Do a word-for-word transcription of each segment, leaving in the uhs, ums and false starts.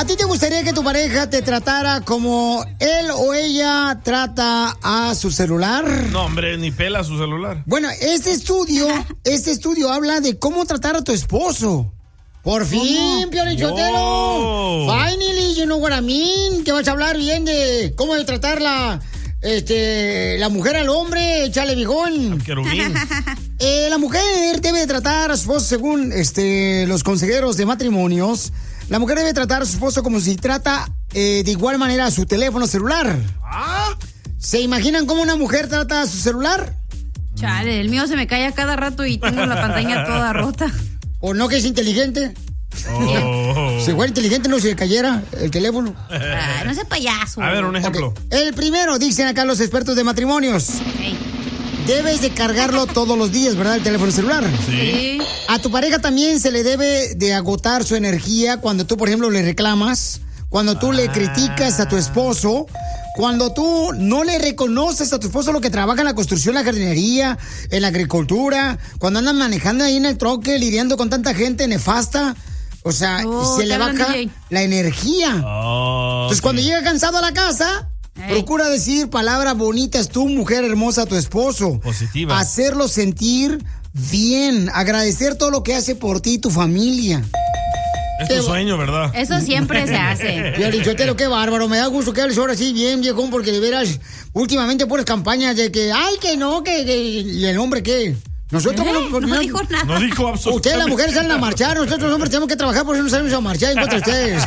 ¿A ti te gustaría que tu pareja te tratara como él o ella trata a su celular? No, hombre, ni pela su celular. Bueno, este estudio, este estudio habla de cómo tratar a tu esposo. Por fin, Piolín Sotelo. Finally, you know what I mean. Que vas a hablar bien de cómo de tratar la, este, la mujer al hombre, échale bijón. Al querubín. Eh, la mujer debe de tratar a su esposo según este, los consejeros de matrimonios. La mujer debe tratar a su esposo como si trata eh, de igual manera a su teléfono celular. ¿Ah? ¿Se imaginan cómo una mujer trata a su celular? Chale, el mío se me cae a cada rato y tengo la pantalla toda rota. ¿O no que es inteligente? Oh. Si fuera inteligente no se cayera el teléfono. Ah, no sea payaso. A ver, un ejemplo. Okay. El primero, dicen acá los expertos de matrimonios. Hey. Debes de cargarlo todos los días, ¿verdad? El teléfono celular. Sí. A tu pareja también se le debe de agotar su energía cuando tú, por ejemplo, le reclamas, cuando tú ah. le criticas a tu esposo, cuando tú no le reconoces a tu esposo lo que trabaja en la construcción, la jardinería, en la agricultura, cuando andan manejando ahí en el troque, lidiando con tanta gente nefasta. O sea, oh, se le baja la energía. Oh, Entonces, sí. cuando llega cansado a la casa, hey. procura decir palabras bonitas, tú, mujer hermosa, a tu esposo. Positiva. Hacerlo sentir bien, agradecer todo lo que hace por ti y tu familia. Es tu sueño, ¿verdad? Eso siempre se hace. Piolichotelo, qué bárbaro. Me da gusto que hables ahora sí bien, viejón, porque de veras, últimamente puras campañas de que, ay, que no, que, que ¿y el hombre qué? Nosotros ¿Eh? no, no, no dijo nada. No dijo absolutamente. Ustedes, las mujeres, salen a marchar. Nosotros, los hombres, tenemos que trabajar, por eso no salimos a marchar en contra de ustedes.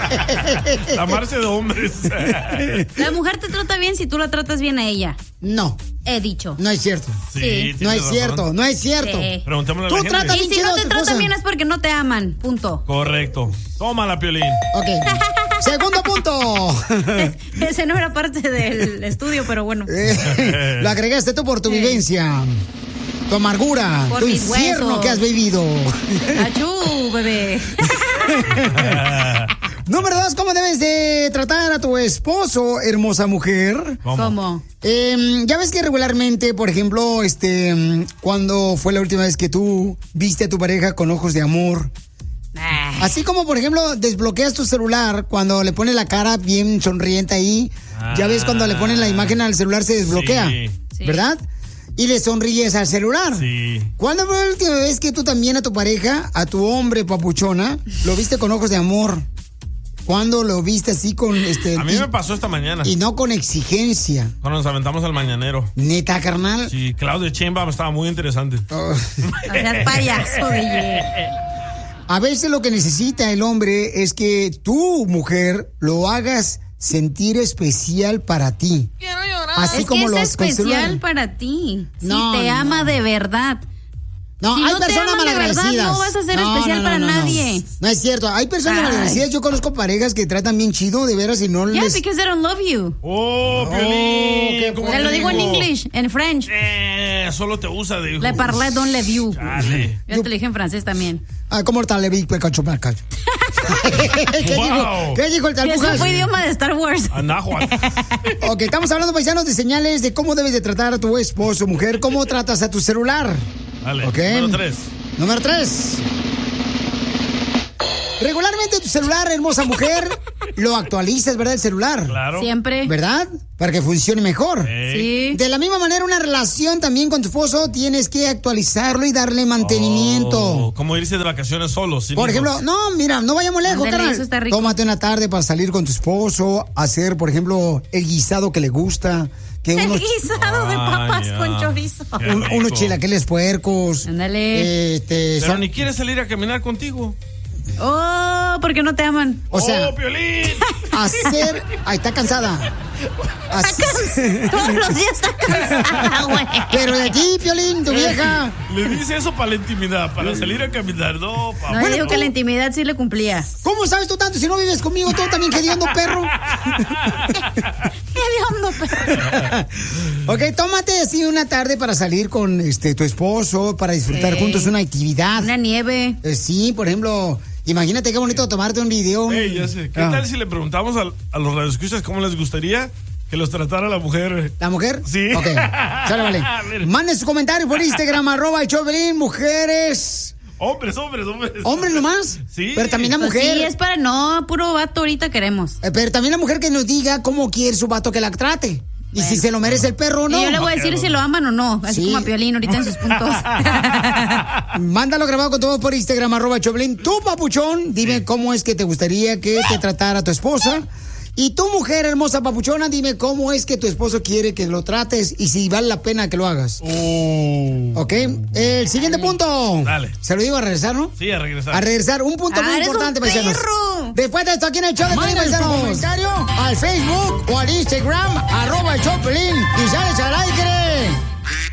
La marcha de hombres. La mujer te trata bien si tú la tratas bien a ella. No. He dicho. No es cierto. Sí, no es razón. cierto, no es cierto. Sí. Preguntémosle a Tú la gente. tratas Y bien si chido no a te tu tratan esposa. bien es porque no te aman. Punto. Correcto. Tómala, Piolín. Ok. Segundo punto. Ese no era parte del estudio, pero bueno. Eh, lo agregaste tú por tu Sí. vivencia. Tu amargura, Por tu mis infierno huesos. que has vivido. Achú, bebé. Número dos, ¿cómo debes de tratar a tu esposo, hermosa mujer? ¿Cómo? ¿Cómo? Eh, ya ves que regularmente, por ejemplo, este, ¿cuándo fue la última vez que tú viste a tu pareja con ojos de amor? Ay. Así como, por ejemplo, desbloqueas tu celular cuando le pones la cara bien sonriente ahí. Ah. Ya ves cuando le ponen la imagen al celular se desbloquea, Sí. Sí. ¿verdad? Y le sonríes al celular. Sí. ¿Cuándo fue la última vez que tú también a tu pareja, a tu hombre papuchona, lo viste con ojos de amor? ¿Cuándo lo viste así con este? A mí y, me pasó esta mañana. y no con exigencia. Cuando nos aventamos al mañanero. ¿Neta, carnal? Sí, Claudio Sheinbaum estaba muy interesante. Oh. O sea, payaso, D J. A veces lo que necesita el hombre es que tú, mujer, lo hagas sentir especial para ti. Quiero llorar. Así es como que lo es haces con el celular. especial para ti. No, si te no. ama de verdad. No, Si hay no te personas aman de verdad, malagradecidas. no vas a ser No, especial no, no, para no, no. nadie. No es cierto. Hay personas Ay. malagradecidas. Yo conozco parejas que tratan bien chido, de veras, y no Yeah, les... because they don't love you. ¡Oh, Oh, Piolín! qué ¿Cómo Te lo digo en digo? English, en French. Eh, solo te usa, dijo. Le parlé, don't love you. Dale. Yo te lo dije en francés también. Ah, ¿cómo está Levi? ¿Qué Wow. dijo? ¿Qué dijo el Y eso talpujas? fue idioma de Star Wars. Anáhuac. Ok, estamos hablando, paisanos, de señales de cómo debes de tratar a tu esposo, mujer, cómo tratas a tu celular. Dale. Ok. Número tres. Número tres. Regularmente tu celular, hermosa mujer, lo actualizas, ¿verdad? El celular. Claro. Siempre. ¿Verdad? Para que funcione mejor. Ey. Sí. De la misma manera, una relación también con tu esposo tienes que actualizarlo y darle mantenimiento. Oh, como irse de vacaciones solos. sin Por hijos. ejemplo, no, mira, no vayamos lejos, Ándale, carnal. eso está rico. Tómate una tarde para salir con tu esposo, hacer, por ejemplo, el guisado que le gusta. Que El unos, guisado de papas Ay, con ya. chorizo. Qué un- rico. unos chilaquiles puercos. Ándale. Este, Pero son- ni quieres salir a caminar contigo. Oh, porque no te aman. o sea, ¡Oh, Piolín! hacer... Ay, está cansada. Hacer- Todos los días está cansada, güey. Pero de ti, Piolín, tu vieja. Le dice eso para la intimidad, para salir a caminar. No, papá. No, Bueno, digo tú- que la intimidad sí le cumplía. ¿Cómo sabes tú tanto si no vives conmigo? Tú también hediondo, perro. ¡Qué hediondo, perro! Ok, tómate así una tarde para salir con este tu esposo, para disfrutar Ey. juntos una actividad. Una nieve. Eh, sí, por ejemplo, imagínate qué bonito tomarte un video. Ey, ya sé. ¿Qué Ah. tal si le preguntamos a, a los radioescuchas cómo les gustaría que los tratara la mujer? ¿La mujer? Sí. Ok, sale, vale. A ver. Manden sus comentarios por Instagram, arroba el show de Piolín, mujeres. Hombres, hombres, hombres. ¿Hombres nomás? Sí. Pero también la Pues mujer. sí, es para no, puro vato ahorita queremos. Eh, Pero también la mujer que nos diga cómo quiere su vato que la trate. Y si se lo merece el perro o no. Y yo le voy a decir si lo aman o no, así Sí. como a Piolín ahorita en sus puntos. Mándalo grabado con todo por Instagram, arroba Choplin. Tú, papuchón, dime cómo es que te gustaría que te tratara tu esposa. Y tú, mujer hermosa papuchona, dime cómo es que tu esposo quiere que lo trates y si vale la pena que lo hagas. Oh. ¿Ok? El siguiente Dale. punto. Dale. Se lo digo a regresar, ¿no? Sí, a regresar. A regresar. Un punto Ah, muy eres importante, un paisanos. perro. Después de esto, aquí en el show de Pelín, Manda tu paisanos. comentario Al Facebook o al Instagram, arroba el show de Pelín, y sales al aire.